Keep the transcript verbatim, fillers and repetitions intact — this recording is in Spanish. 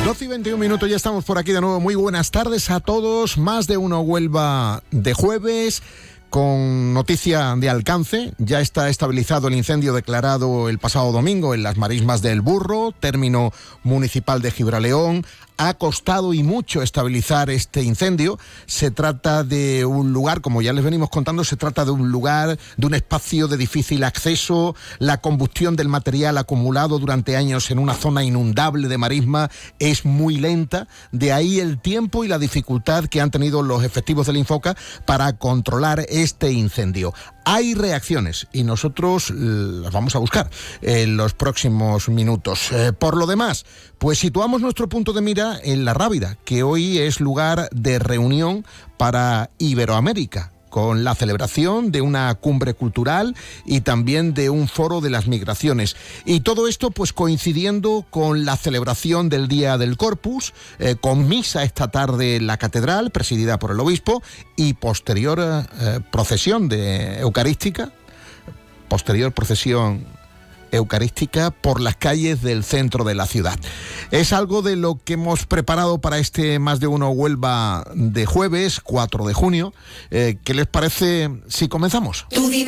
doce y veintiún minutos, ya estamos por aquí de nuevo. Muy buenas tardes a todos. Más de uno Huelva de jueves. Con noticia de alcance, ya está estabilizado el incendio declarado el pasado domingo en las marismas del Burro, término municipal de Gibraleón. Ha costado y mucho estabilizar este incendio. Se trata de un lugar, como ya les venimos contando, se trata de un lugar, de un espacio de difícil acceso. La combustión del material acumulado durante años en una zona inundable de marisma es muy lenta. De ahí el tiempo y la dificultad que han tenido los efectivos del Infoca para controlar este incendio. Hay reacciones y nosotros las vamos a buscar en los próximos minutos. Eh, por lo demás, pues situamos nuestro punto de mira en La Rábida, que hoy es lugar de reunión para Iberoamérica, con la celebración de una cumbre cultural y también de un foro de las migraciones. Y todo esto pues coincidiendo con la celebración del Día del Corpus, eh, con misa esta tarde en la catedral, presidida por el obispo, y posterior eh, procesión de eucarística, posterior procesión eucarística por las calles del centro de la ciudad. Es algo de lo que hemos preparado para este Más de Uno Huelva de jueves, cuatro de junio. Eh, ¿Qué les parece si comenzamos?